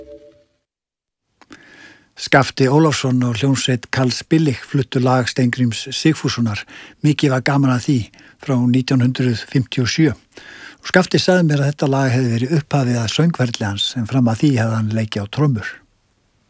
Skafti Ólafsson og hljómsveit Karls Billig fluttu lag Steingríms Sigfússonar. Mikið var gaman að því frá 1957. Og Skafti sagði mér að þetta lag hefði verið upphafið að söngferli hans en fram að því hefði hann leikið á trommur.